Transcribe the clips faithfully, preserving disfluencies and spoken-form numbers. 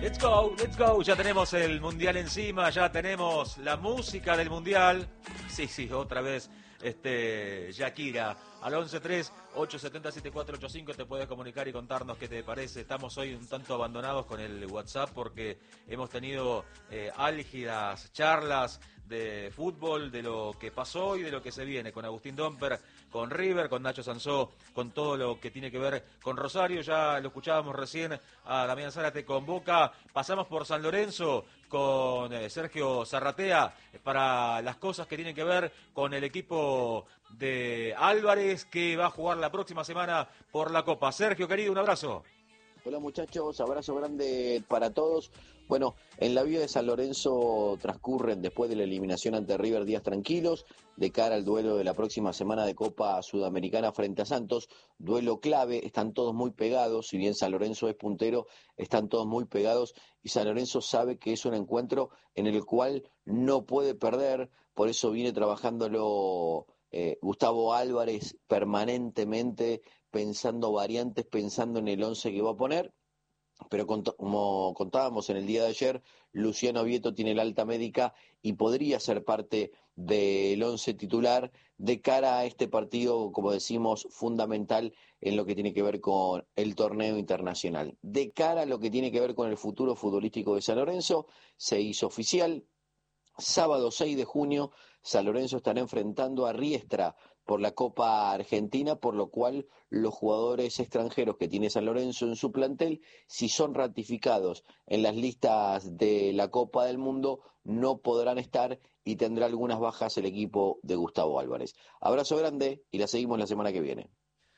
Let's go, let's go. Ya tenemos el Mundial encima, ya tenemos la música del Mundial. Sí, sí, otra vez, este, Shakira. Al once tres, ocho siete cero, siete cuatro ocho cinco te puedes comunicar y contarnos qué te parece. Estamos hoy un tanto abandonados con el WhatsApp porque hemos tenido eh, álgidas charlas de fútbol, de lo que pasó y de lo que se viene, con Agustín Domper, con River, con Nacho Sansó, con todo lo que tiene que ver con Rosario. Ya lo escuchábamos recién a Damián Zárate con Boca. Pasamos por San Lorenzo con eh, Sergio Zarratea para las cosas que tienen que ver con el equipo de Álvarez, que va a jugar la próxima semana por la Copa. Sergio, querido, un abrazo. Hola muchachos, abrazo grande para todos. Bueno, en la vida de San Lorenzo transcurren, después de la eliminación ante River, días tranquilos de cara al duelo de la próxima semana de Copa Sudamericana frente a Santos. Duelo clave, están todos muy pegados, si bien San Lorenzo es puntero, están todos muy pegados y San Lorenzo sabe que es un encuentro en el cual no puede perder, por eso viene trabajándolo eh, Gustavo Álvarez permanentemente, pensando variantes, pensando en el once que va a poner, pero como contábamos en el día de ayer, Luciano Vieto tiene la alta médica y podría ser parte del once titular de cara a este partido, como decimos, fundamental en lo que tiene que ver con el torneo internacional. De cara a lo que tiene que ver con el futuro futbolístico de San Lorenzo, se hizo oficial. Sábado seis de junio, San Lorenzo estará enfrentando a Riestra por la Copa Argentina, por lo cual los jugadores extranjeros que tiene San Lorenzo en su plantel, si son ratificados en las listas de la Copa del Mundo, no podrán estar y tendrá algunas bajas el equipo de Gustavo Álvarez. Abrazo grande y la seguimos la semana que viene.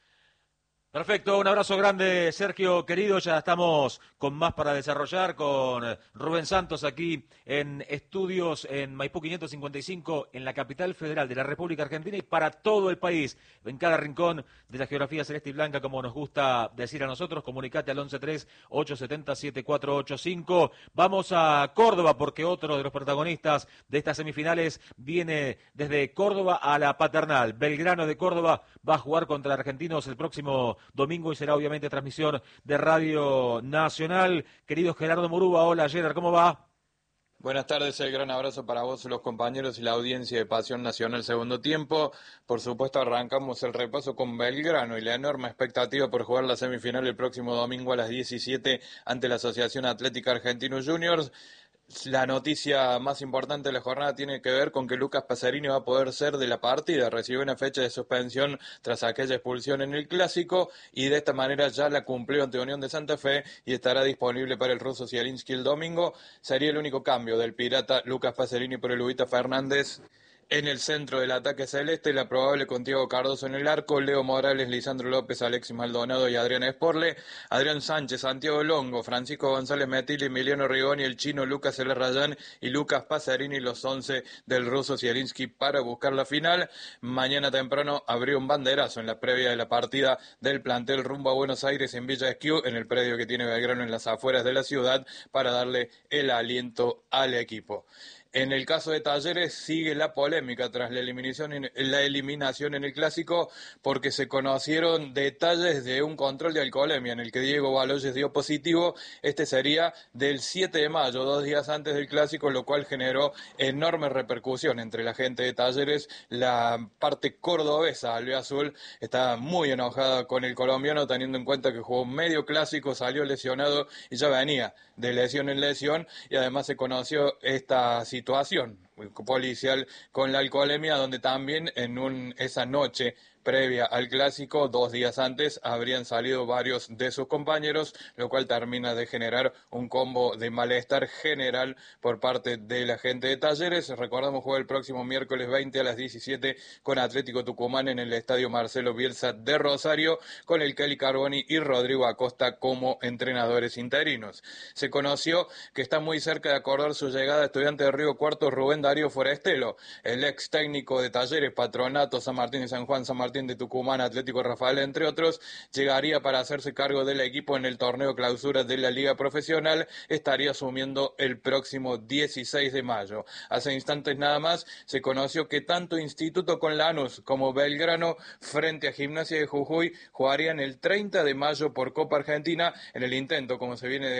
Perfecto, un abrazo grande, Sergio, querido. Ya estamos con más para desarrollar con Rubén Santos aquí en estudios en Maipú quinientos cincuenta y cinco, en la capital federal de la República Argentina y para todo el país, en cada rincón de la geografía celeste y blanca, como nos gusta decir a nosotros. Comunicate al once tres, ocho siete cero, siete cuatro ocho cinco. Vamos a Córdoba porque otro de los protagonistas de estas semifinales viene desde Córdoba a la Paternal. Belgrano de Córdoba va a jugar contra Argentinos el próximo domingo y será obviamente transmisión de Radio Nacional. Querido Gerardo Murúa, hola Gerard, ¿cómo va? Buenas tardes, el gran abrazo para vos, los compañeros y la audiencia de Pasión Nacional segundo tiempo. Por supuesto arrancamos el repaso con Belgrano y la enorme expectativa por jugar la semifinal el próximo domingo a las diecisiete ante la Asociación Atlética Argentinos Juniors. La noticia más importante de la jornada tiene que ver con que Lucas Pacerini va a poder ser de la partida. Recibió una fecha de suspensión tras aquella expulsión en el Clásico y de esta manera ya la cumplió ante Unión de Santa Fe y estará disponible para el ruso Zielinski el domingo. Sería el único cambio del pirata Lucas Pacerini por el Ubita Fernández en el centro del ataque celeste. La probable con Thiago Cardoso en el arco, Leo Morales, Lisandro López, Alexis Maldonado y Adrián Esporle, Adrián Sánchez, Santiago Longo, Francisco González Metil, Emiliano Rigoni, el chino Lucas El Rayán y Lucas Pacerini, los once del ruso Zielinski para buscar la final. Mañana temprano abrió un banderazo en la previa de la partida del plantel rumbo a Buenos Aires en Villa Esquiú, en el predio que tiene Belgrano en las afueras de la ciudad, para darle el aliento al equipo. En el caso de Talleres sigue la polémica tras la eliminación en, la eliminación en el Clásico, porque se conocieron detalles de un control de alcoholemia en el que Diego Baloyes dio positivo. Este sería del siete de mayo, dos días antes del Clásico, lo cual generó enorme repercusión entre la gente de Talleres. La parte cordobesa albiazul está muy enojada con el colombiano, teniendo en cuenta que jugó medio Clásico, salió lesionado y ya venía de lesión en lesión, y además se conoció esta situación situación policial con la alcoholemia, donde también en un, esa noche previa al Clásico, dos días antes, habrían salido varios de sus compañeros, lo cual termina de generar un combo de malestar general por parte de la gente de Talleres. Recordamos, juega el próximo miércoles veinte a las diecisiete con Atlético Tucumán en el Estadio Marcelo Bielsa de Rosario, con el Kelly Carboni y Rodrigo Acosta como entrenadores interinos. Se conoció que está muy cerca de acordar su llegada a Estudiante de Río Cuarto Rubén Darío Forestelo, el ex técnico de Talleres, Patronato, San Martín de San Juan, San Martín de Tucumán, Atlético Rafael, entre otros. Llegaría para hacerse cargo del equipo en el torneo clausura de la Liga Profesional. Estaría asumiendo el próximo dieciséis de mayo. Hace instantes nada más se conoció que tanto Instituto con Lanús como Belgrano frente a Gimnasia de Jujuy jugarían el treinta de mayo por Copa Argentina en el intento, como se viene de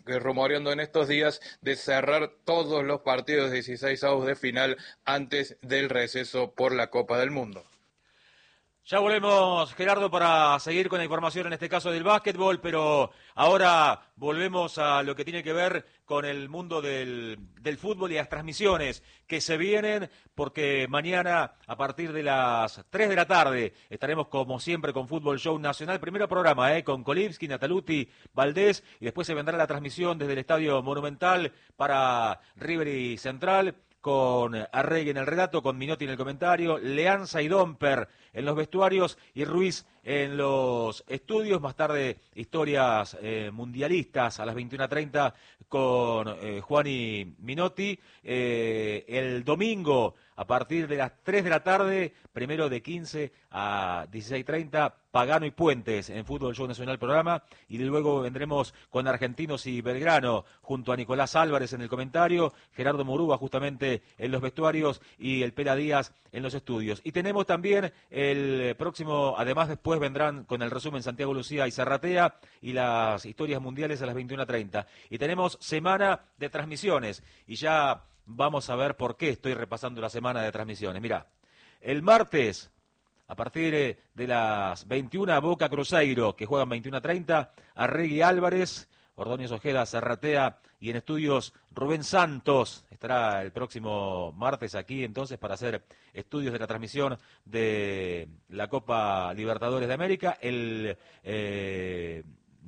rumoreando en estos días de cerrar todos los partidos de dieciséis avos de final antes del receso por la Copa del Mundo. Ya volvemos, Gerardo, para seguir con la información, en este caso del básquetbol, pero ahora volvemos a lo que tiene que ver con el mundo del, del fútbol y las transmisiones que se vienen, porque mañana a partir de las tres de la tarde estaremos como siempre con Fútbol Show Nacional, primero programa, eh, con Kolibsky, Nataluti, Valdés, y después se vendrá la transmisión desde el Estadio Monumental para River y Central, con Arregui en el relato, con Minotti en el comentario, Leanza y Domper en los vestuarios y Ruiz en los estudios. Más tarde, historias eh, mundialistas a las veintiuna treinta con eh, Juan y Minotti. Eh, el domingo, a partir de las tres de la tarde, primero de quince a dieciséis treinta, Pagano y Puentes en Fútbol Show Nacional programa, y luego vendremos con Argentinos y Belgrano junto a Nicolás Álvarez en el comentario, Gerardo Murúa justamente en los vestuarios y el Pela Díaz en los estudios. Y tenemos también el próximo, además después vendrán con el resumen Santiago Lucía y Zarratea y las historias mundiales a las veintiuna treinta. Y tenemos semana de transmisiones y ya vamos a ver por qué estoy repasando la semana de transmisiones. Mirá, el martes, a partir de las veintiuna, Boca Cruzeiro, que juegan veintiuna treinta, Arregui Álvarez, Ordóñez Ojeda, Zarratea y en estudios Rubén Santos. Estará el próximo martes aquí entonces para hacer estudios de la transmisión de la Copa Libertadores de América. El eh,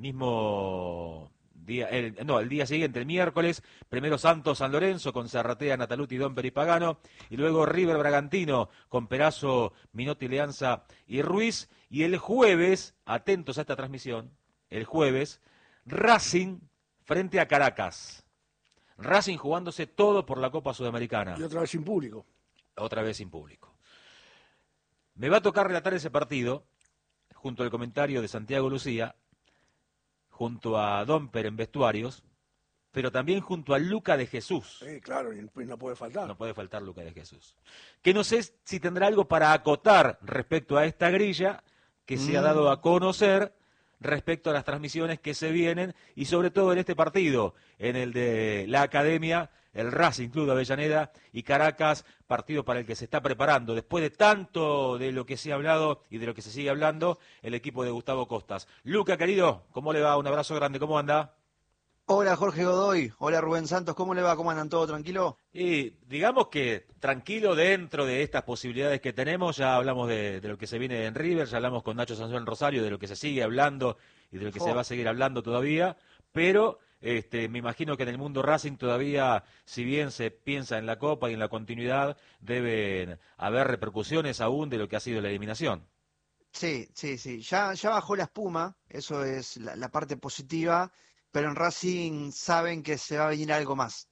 mismo día, el, no, el día siguiente, el miércoles, primero Santos San Lorenzo con Zarratea, Nataluti, Domper y Pagano, y luego River Bragantino con Perazo, Minotti, Leanza y Ruiz, y el jueves, atentos a esta transmisión, el jueves, Racing frente a Caracas. Racing jugándose todo por la Copa Sudamericana. Y otra vez sin público. Otra vez sin público. Me va a tocar relatar ese partido, junto al comentario de Santiago Lucía, junto a Domper en vestuarios, pero también junto a Luca de Jesús. Eh, claro, y no puede faltar. No puede faltar Luca de Jesús. Que no sé si tendrá algo para acotar respecto a esta grilla que se mm. ha dado a conocer respecto a las transmisiones que se vienen y sobre todo en este partido, en el de la Academia, el Racing Club de Avellaneda y Caracas, partido para el que se está preparando, después de tanto de lo que se ha hablado y de lo que se sigue hablando, el equipo de Gustavo Costas. Luca, querido, ¿cómo le va? Un abrazo grande, ¿cómo anda? Hola Jorge Godoy, hola Rubén Santos, ¿cómo le va? ¿Cómo andan? ¿Todo tranquilo? Y digamos que tranquilo dentro de estas posibilidades que tenemos, ya hablamos de, de lo que se viene en River, ya hablamos con Nacho Sansón en Rosario, de lo que se sigue hablando y de lo que oh. se va a seguir hablando todavía, pero este, me imagino que en el mundo Racing todavía, si bien se piensa en la Copa y en la continuidad, deben haber repercusiones aún de lo que ha sido la eliminación. Sí, sí, sí, ya, ya bajó la espuma, eso es la, la parte positiva, pero en Racing saben que se va a venir algo más,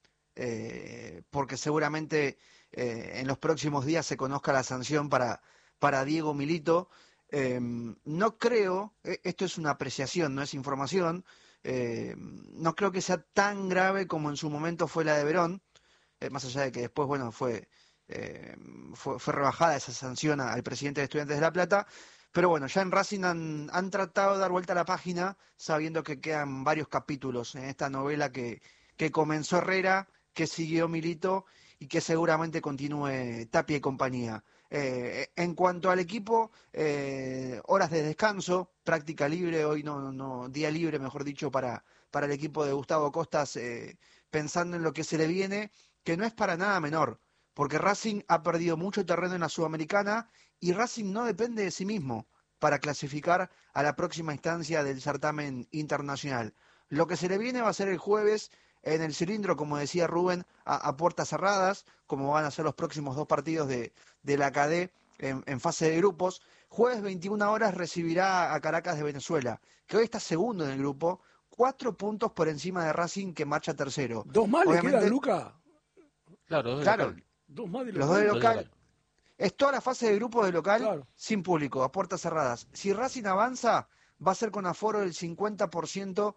eh, porque seguramente eh, en los próximos días se conozca la sanción para, para Diego Milito. Eh, no creo, esto es una apreciación, no es información, eh, no creo que sea tan grave como en su momento fue la de Verón, eh, más allá de que después, bueno, fue, eh, fue, fue rebajada esa sanción al presidente de Estudiantes de La Plata. Pero bueno, ya en Racing han, han tratado de dar vuelta a la página sabiendo que quedan varios capítulos en esta novela que, que comenzó Herrera, que siguió Milito y que seguramente continúe Tapia y compañía. Eh, en cuanto al equipo, eh, horas de descanso, práctica libre, hoy no, no día libre, mejor dicho, para, para el equipo de Gustavo Costas, eh, pensando en lo que se le viene, que no es para nada menor, porque Racing ha perdido mucho terreno en la Sudamericana y Racing no depende de sí mismo para clasificar a la próxima instancia del certamen internacional. Lo que se le viene va a ser el jueves en el cilindro, como decía Rubén, a, a puertas cerradas, como van a ser los próximos dos partidos de, de la C A D en, en fase de grupos. Jueves veintiuna horas recibirá a Caracas de Venezuela, que hoy está segundo en el grupo, cuatro puntos por encima de Racing, que marcha tercero. ¿Dos más le quedan, Luca? Claro, dos claro, dos más de los dos de local. Es toda la fase de grupos de local, claro, sin público, a puertas cerradas. Si Racing avanza, va a ser con aforo del cincuenta por ciento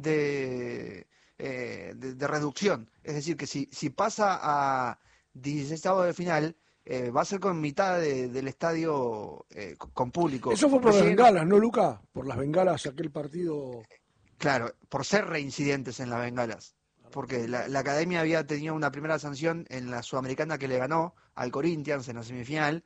de, eh, de, de reducción. Es decir, que si, si pasa a dieciséis de final, eh, va a ser con mitad de, del estadio eh, con público. Eso fue por las bengalas, ¿no, Luca? Por las bengalas, aquel partido. Claro, por ser reincidentes en las bengalas. Porque la, la academia había tenido una primera sanción en la Sudamericana que le ganó al Corinthians en la semifinal.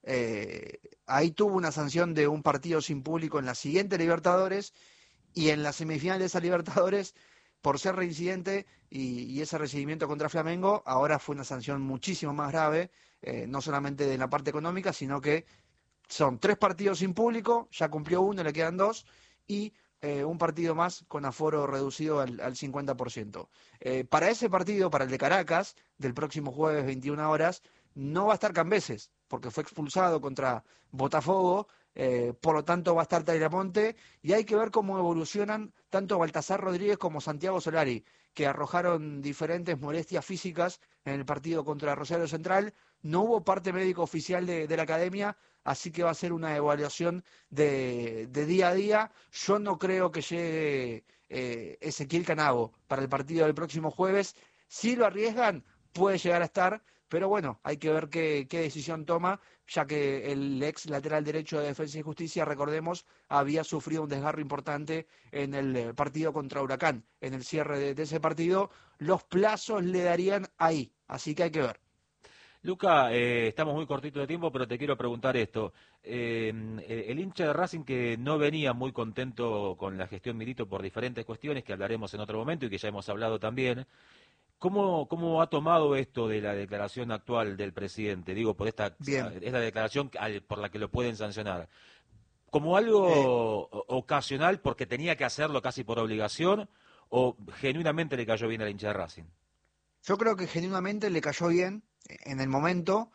Eh, ahí tuvo una sanción de un partido sin público en la siguiente Libertadores, y en la semifinal de esa Libertadores, por ser reincidente y, y ese recibimiento contra Flamengo, ahora fue una sanción muchísimo más grave, eh, no solamente de la parte económica, sino que son tres partidos sin público, ya cumplió uno, le quedan dos, y eh, un partido más con aforo reducido al, al cincuenta por ciento. Eh, para ese partido, para el de Caracas, del próximo jueves veintiuna horas, no va a estar Cambeses, porque fue expulsado contra Botafogo, eh, por lo tanto va a estar Tagliamonte, y hay que ver cómo evolucionan tanto Baltasar Rodríguez como Santiago Solari, que arrojaron diferentes molestias físicas en el partido contra Rosario Central. No hubo parte médico oficial de, de la academia, así que va a ser una evaluación de, de día a día. Yo no creo que llegue eh, Ezequiel Canago para el partido del próximo jueves. Si lo arriesgan, puede llegar a estar, pero bueno, hay que ver qué, qué decisión toma, ya que el ex lateral derecho de Defensa y Justicia, recordemos, había sufrido un desgarro importante en el partido contra Huracán. En el cierre de, de ese partido, los plazos le darían ahí, así que hay que ver. Luca, eh, estamos muy cortitos de tiempo, pero te quiero preguntar esto. Eh, el hincha de Racing, que no venía muy contento con la gestión Milito por diferentes cuestiones que hablaremos en otro momento y que ya hemos hablado también, ¿cómo, cómo ha tomado esto de la declaración actual del presidente? Digo, por esta, Bien. esta declaración por la que lo pueden sancionar. ¿Como Eh, algo ocasional porque tenía que hacerlo casi por obligación, o genuinamente le cayó bien al hincha de Racing? Yo creo que genuinamente le cayó bien en el momento.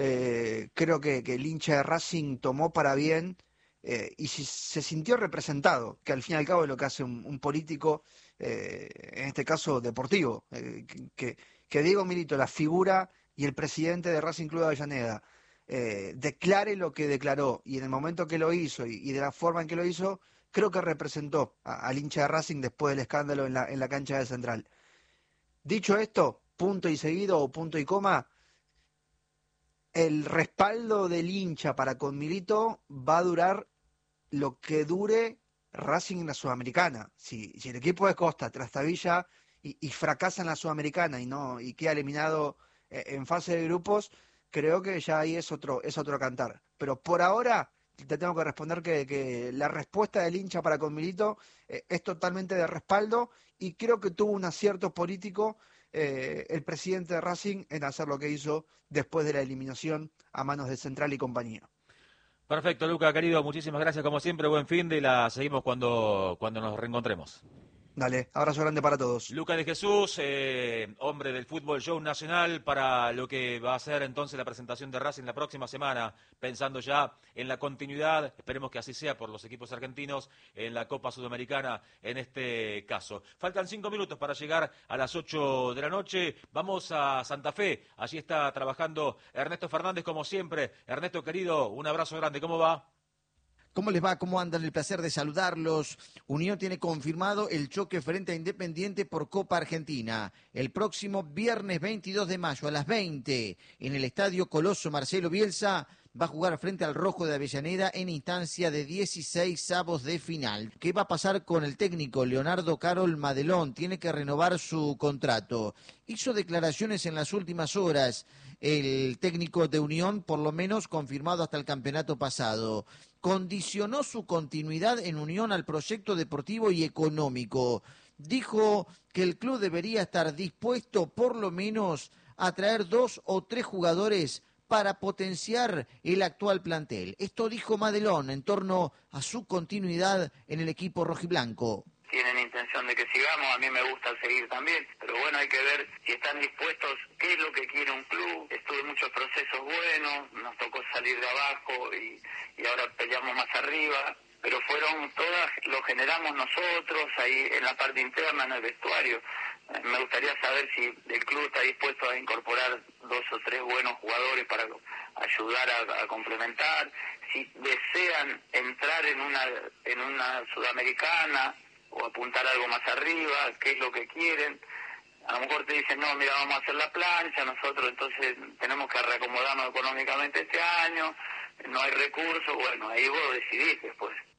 Eh, creo que, que el hincha de Racing tomó para bien, eh, y si, se sintió representado, que al fin y al cabo es lo que hace un, un político, eh, en este caso deportivo, eh, que, que Diego Milito, la figura y el presidente de Racing Club de Avellaneda, eh, declare lo que declaró, y en el momento que lo hizo y, y de la forma en que lo hizo, creo que representó a, al hincha de Racing después del escándalo en la, en la cancha de Central. Dicho esto, punto y seguido o punto y coma, el respaldo del hincha para con Milito va a durar lo que dure Racing en la Sudamericana. Si, si el equipo de Costa trastabilla y, y fracasa en la Sudamericana y no y queda eliminado eh, en fase de grupos, creo que ya ahí es otro, es otro cantar. Pero por ahora te tengo que responder que, que la respuesta del hincha para con Milito eh, es totalmente de respaldo, y creo que tuvo un acierto político eh, el presidente de Racing en hacer lo que hizo después de la eliminación a manos de Central y compañía. Perfecto, Luca, querido, muchísimas gracias como siempre, buen fin de la seguimos cuando, cuando nos reencontremos. Dale, abrazo grande para todos. Luca de Jesús, eh, hombre del Fútbol Show Nacional, para lo que va a ser entonces la presentación de Racing la próxima semana, pensando ya en la continuidad, esperemos que así sea por los equipos argentinos, en la Copa Sudamericana en este caso. Faltan cinco minutos para llegar a las ocho de la noche, vamos a Santa Fe, allí está trabajando Ernesto Fernández como siempre. Ernesto, querido, un abrazo grande, ¿cómo va? ¿Cómo les va? ¿Cómo andan? El placer de saludarlos. Unión tiene confirmado el choque frente a Independiente por Copa Argentina. El próximo viernes veintidós de mayo a las veinte en el Estadio Coloso Marcelo Bielsa va a jugar frente al Rojo de Avellaneda en instancia de dieciséis avos de final. ¿Qué va a pasar con el técnico Leonardo Carol Madelón? Tiene que renovar su contrato. Hizo declaraciones en las últimas horas el técnico de Unión, por lo menos confirmado hasta el campeonato pasado. Condicionó su continuidad en Unión al proyecto deportivo y económico. Dijo que el club debería estar dispuesto por lo menos a traer dos o tres jugadores para potenciar el actual plantel. Esto dijo Madelón en torno a su continuidad en el equipo rojiblanco. Tienen intención de que sigamos, a mí me gusta seguir también, pero bueno, hay que ver si están dispuestos, qué es lo que quiere un club. Estuve muchos procesos buenos, nos tocó salir de abajo y, y ahora peleamos más arriba, pero fueron todas, lo generamos nosotros ahí en la parte interna, en el vestuario. Me gustaría saber si el club está dispuesto a incorporar dos o tres buenos jugadores para ayudar a, a complementar, si desean entrar en una, en una sudamericana o apuntar algo más arriba, qué es lo que quieren. A lo mejor te dicen, no, mira, vamos a hacer la plancha, nosotros entonces tenemos que reacomodarnos económicamente este año, no hay recursos, bueno, ahí vos decidís después.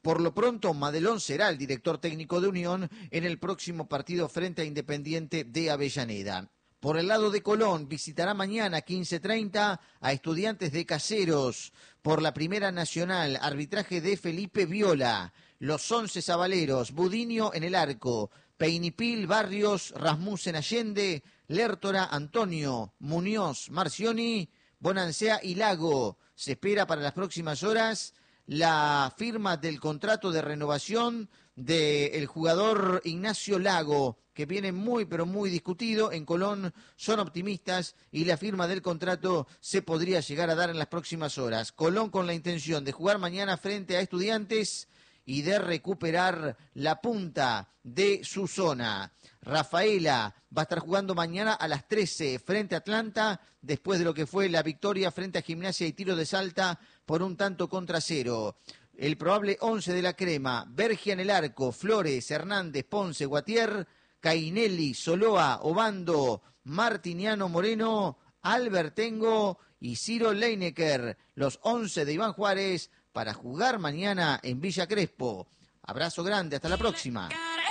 Por lo pronto, Madelón será el director técnico de Unión en el próximo partido frente a Independiente de Avellaneda. Por el lado de Colón, visitará mañana quince treinta a Estudiantes de Caseros. Por la Primera Nacional, arbitraje de Felipe Viola. Los once zabaleros, Budiño en el arco, Peinipil, Barrios, Rasmussen, Allende, Lertora, Antonio, Muñoz, Marcioni, Bonancea y Lago. Se espera para las próximas horas la firma del contrato de renovación del jugador Ignacio Lago, que viene muy pero muy discutido. En Colón son optimistas y la firma del contrato se podría llegar a dar en las próximas horas. Colón con la intención de jugar mañana frente a Estudiantes y de recuperar la punta de su zona. Rafaela va a estar jugando mañana a las trece frente a Atlanta, después de lo que fue la victoria frente a Gimnasia y Tiro de Salta por un tanto contra cero. El probable once de la Crema: Bergia en el arco, Flores, Hernández, Ponce, Guatier, Cainelli, Soloa, Obando, Martiniano Moreno, Albertengo y Ciro Leinecker. Los once de Iván Juárez para jugar mañana en Villa Crespo. Abrazo grande, hasta la próxima.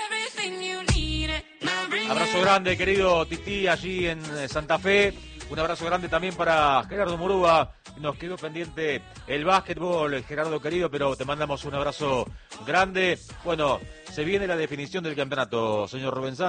Abrazo grande, querido Tití, allí en Santa Fe. Un abrazo grande también para Gerardo Murúa. Nos quedó pendiente el básquetbol, Gerardo querido, pero te mandamos un abrazo grande. Bueno, se viene la definición del campeonato, señor Rubén Sánchez.